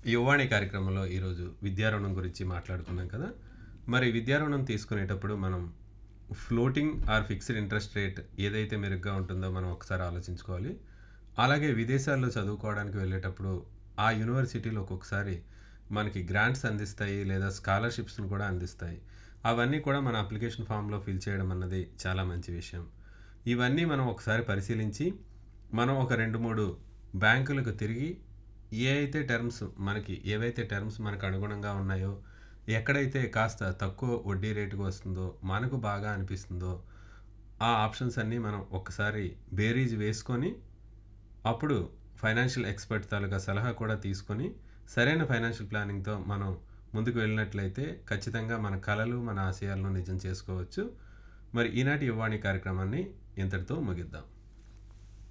యువ్వాణి కార్యక్రమంలో ఈరోజు విద్యా రుణం గురించి మాట్లాడుకున్నాం కదా. మరి విద్యా రుణం తీసుకునేటప్పుడు మనం floating are fixed interest rate ఏదైతే మెరుగ్గా ఉంటుందో మనం ఒకసారి ఆలోచించుకోవాలి. అలాగే విదేశాల్లో చదువుకోవడానికి వెళ్ళేటప్పుడు ఆ యూనివర్సిటీలు ఒక్కొక్కసారి మనకి గ్రాంట్స్ అందిస్తాయి, లేదా స్కాలర్షిప్స్ను కూడా అందిస్తాయి. అవన్నీ కూడా మన అప్లికేషన్ ఫామ్లో ఫిల్ చేయడం అన్నది చాలా మంచి విషయం. ఇవన్నీ మనం ఒకసారి పరిశీలించి మనం ఒక 2-3 బ్యాంకులకు తిరిగి ఏవైతే టర్మ్స్ మనకు అనుగుణంగా ఉన్నాయో, ఎక్కడైతే కాస్త తక్కువ వడ్డీ రేటుకు వస్తుందో, మనకు బాగా అనిపిస్తుందో ఆ ఆప్షన్స్ అన్నీ మనం ఒక్కసారి బేరీజ్ వేసుకొని, అప్పుడు ఫైనాన్షియల్ ఎక్స్పర్ట్ తాలూకా సలహా కూడా తీసుకొని సరైన ఫైనాన్షియల్ ప్లానింగ్తో మనం ముందుకు వెళ్ళినట్లయితే ఖచ్చితంగా మన కలలు, మన ఆశయాలను నిజం చేసుకోవచ్చు. మరి ఈనాటి యువ్వాణి కార్యక్రమాన్ని ఇంతటితో ముగిద్దాం.